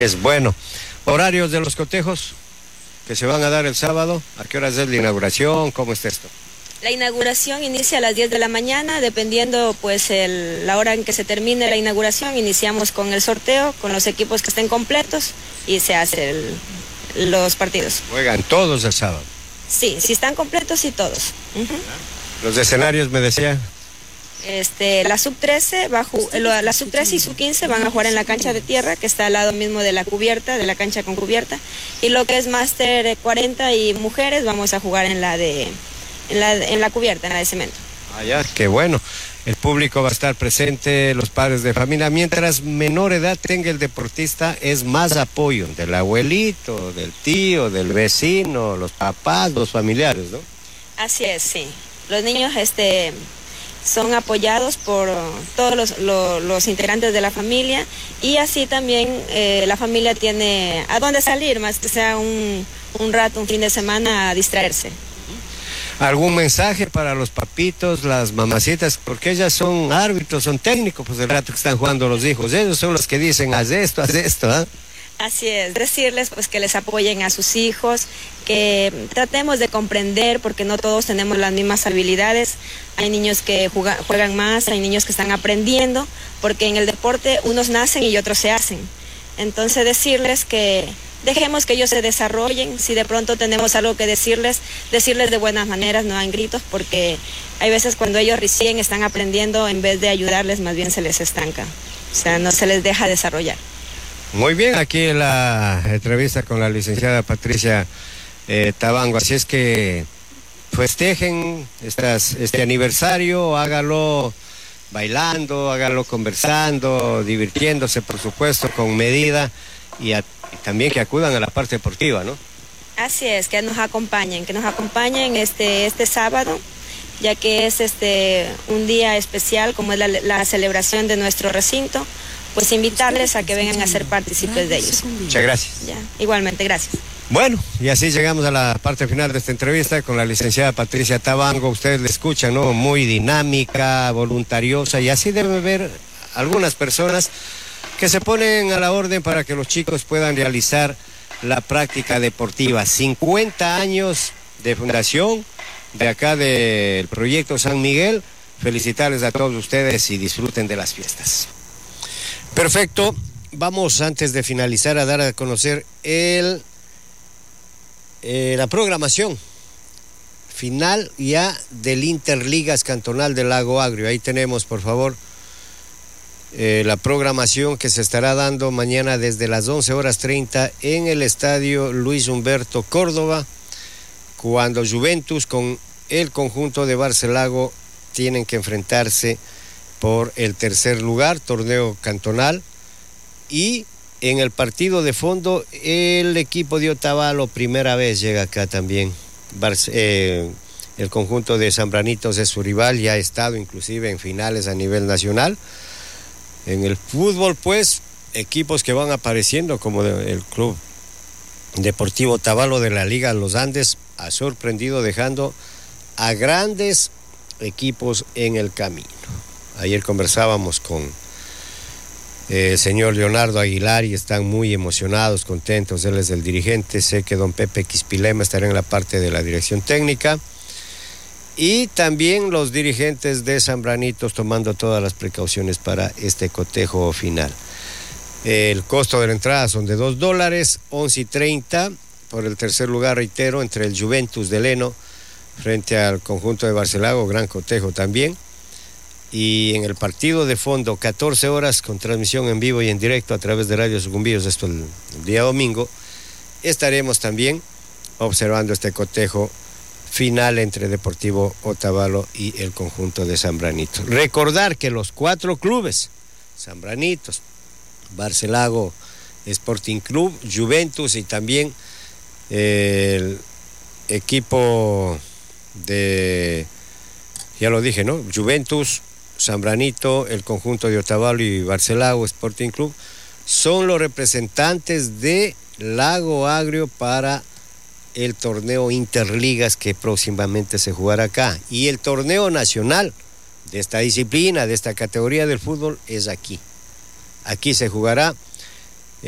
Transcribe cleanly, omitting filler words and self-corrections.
Es bueno. Horarios de los cotejos que se van a dar el sábado. ¿A qué horas es la inauguración? ¿Cómo está esto? La inauguración inicia a las 10 de la mañana, dependiendo pues la hora en que se termine la inauguración, iniciamos con el sorteo, con los equipos que estén completos y se hacen los partidos. ¿Juegan todos el sábado? Sí, si están completos, sí todos. Los escenarios me decía. La sub-13 la sub-13 y sub-15 van a jugar en la cancha de tierra, que está al lado mismo de la cubierta, de la cancha con cubierta, y lo que es máster 40 y mujeres vamos a jugar en la cubierta, en la de cemento. Ah, ya, qué bueno. El público va a estar presente, los padres de familia. Mientras menor edad tenga el deportista, es más apoyo del abuelito, del tío, del vecino, los papás, los familiares, ¿no? Así es, sí. Los niños son apoyados por todos los integrantes de la familia, y así también la familia tiene a dónde salir, más que sea un rato, un fin de semana, a distraerse. ¿Algún mensaje para los papitos, las mamacitas? Porque ellas son árbitros, son técnicos, pues el rato que están jugando los hijos. Ellos son los que dicen, haz esto, ¿eh? Así es, decirles pues que les apoyen a sus hijos, que tratemos de comprender, porque no todos tenemos las mismas habilidades. Hay niños que juegan más, hay niños que están aprendiendo, porque en el deporte unos nacen y otros se hacen. Entonces decirles que dejemos que ellos se desarrollen. Si de pronto tenemos algo que decirles de buenas maneras, no en gritos, porque hay veces cuando ellos recién están aprendiendo, en vez de ayudarles, más bien se les estanca. O sea, no se les deja desarrollar. Muy bien, aquí la entrevista con la licenciada Patricia Tabango. Así es que festejen este aniversario, hágalo bailando, hágalo conversando, divirtiéndose, por supuesto, con medida, y también que acudan a la parte deportiva, ¿no? Así es, que nos acompañen este sábado, ya que es un día especial, como es la celebración de nuestro recinto. Pues invitarles a que vengan a ser partícipes de ellos. Muchas gracias. Ya, igualmente, gracias. Bueno, y así llegamos a la parte final de esta entrevista con la licenciada Patricia Tabango. Ustedes la escuchan, ¿no? Muy dinámica, voluntariosa, y así deben ver algunas personas que se ponen a la orden para que los chicos puedan realizar la práctica deportiva. 50 años de fundación de acá del Proyecto San Miguel. Felicitarles a todos ustedes y disfruten de las fiestas. Perfecto, vamos antes de finalizar a dar a conocer la programación final ya del Interligas Cantonal del Lago Agrio. Ahí tenemos, por favor, la programación que se estará dando mañana desde las 11:30 en el estadio Luis Humberto Córdoba, cuando Juventus con el conjunto de Barcelago tienen que enfrentarse por el tercer lugar, torneo cantonal. Y en el partido de fondo, el equipo de Otavalo primera vez llega acá también. El conjunto de Zambranitos es su rival, ya ha estado inclusive en finales a nivel nacional. En el fútbol, pues, equipos que van apareciendo, como el Club Deportivo Otavalo de la Liga Los Andes, ha sorprendido dejando a grandes equipos en el camino. Ayer conversábamos con el señor Leonardo Aguilar y están muy emocionados, contentos. Él es el dirigente. Sé que don Pepe Quispilema estará en la parte de la dirección técnica. Y también los dirigentes de Zambranitos tomando todas las precauciones para este cotejo final. El costo de la entrada son de $2, 11:30 por el tercer lugar, reitero, entre el Juventus de Leno frente al conjunto de Barcelago, gran cotejo también. Y en el partido de fondo, 14 horas, con transmisión en vivo y en directo a través de Radio Sucumbíos, esto el día domingo, estaremos también observando este cotejo final entre Deportivo Otavalo y el conjunto de Zambranitos. Recordar que los 4 clubes, Zambranitos, Barcelago Sporting Club, Juventus y también el equipo de, ya lo dije, ¿no? Juventus, Zambranito, el conjunto de Otavalo y Barcelago Sporting Club son los representantes de Lago Agrio para el torneo Interligas que próximamente se jugará acá. Y el torneo nacional de esta disciplina, de esta categoría del fútbol, es aquí. Aquí se jugará